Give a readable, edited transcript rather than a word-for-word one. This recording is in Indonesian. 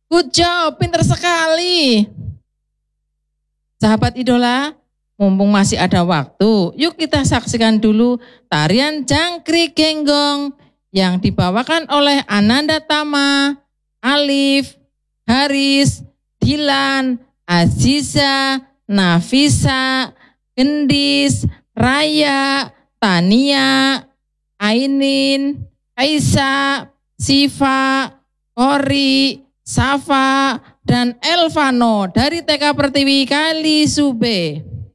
Good job, pinter sekali. Sahabat idola, mumpung masih ada waktu, yuk kita saksikan dulu tarian Jangkrik Genggong yang dibawakan oleh Ananda Tama, Alif, Haris, Dilan, Aziza, Nafisa, Gendis, Raya, Tania, Ainin, Kaisa, Siva, Kori, Safa, dan Elvano dari TK Pertiwi Kalisube.